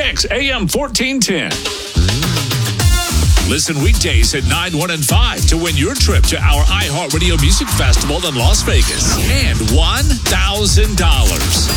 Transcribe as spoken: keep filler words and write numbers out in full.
Kicks A M fourteen ten. Listen weekdays at nine, one, and five to win your trip to our iHeartRadio Music Festival in Las Vegas and one thousand dollars.